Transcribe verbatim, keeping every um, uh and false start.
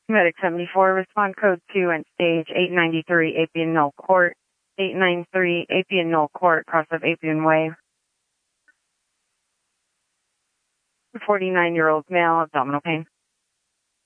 Medic seventy-four, respond code two and stage eight ninety-three Appian Knoll Court, eight ninety-three Appian Knoll Court, cross of Appian Way. forty-nine-year-old male, abdominal pain.